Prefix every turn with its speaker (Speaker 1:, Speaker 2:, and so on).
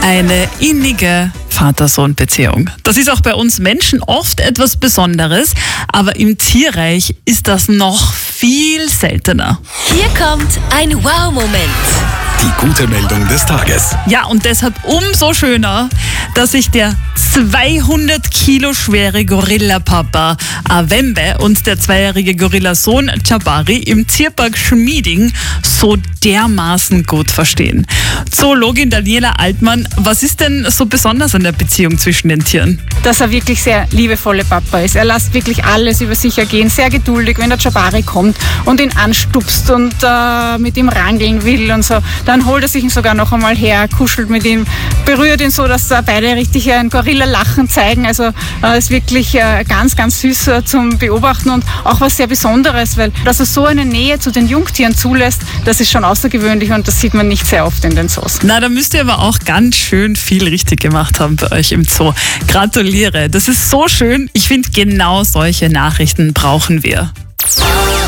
Speaker 1: Eine innige Vater-Sohn-Beziehung. Das ist auch bei uns Menschen oft etwas Besonderes, aber im Tierreich ist das noch viel seltener.
Speaker 2: Hier kommt ein Wow-Moment.
Speaker 3: Die gute Meldung des Tages.
Speaker 1: Ja, und deshalb umso schöner, dass sich der 200 Kilo schwere Gorilla-Papa Avembe und der 2-jährige Gorilla-Sohn Jabari im Tierpark Schmieding so dermaßen gut verstehen. Zoologin Daniela Altmann, was ist denn so besonders an der Beziehung zwischen den Tieren?
Speaker 4: Dass er wirklich sehr liebevolle Papa ist. Er lässt wirklich alles über sich ergehen, sehr geduldig, wenn der Jabari kommt und ihn anstupst und mit ihm rangeln will und so. Dann holt er sich ihn sogar noch einmal her, kuschelt mit ihm, berührt ihn so, dass da beide richtig ein Gorilla-Lachen zeigen. Also ist wirklich ganz, ganz süß zum Beobachten und auch was sehr Besonderes, weil dass er so eine Nähe zu den Jungtieren zulässt, das ist schon außergewöhnlich und das sieht man nicht sehr oft in den Zoos.
Speaker 1: Na, da müsst ihr aber auch ganz schön viel richtig gemacht haben bei euch im Zoo. Gratuliere, das ist so schön. Ich finde, genau solche Nachrichten brauchen wir.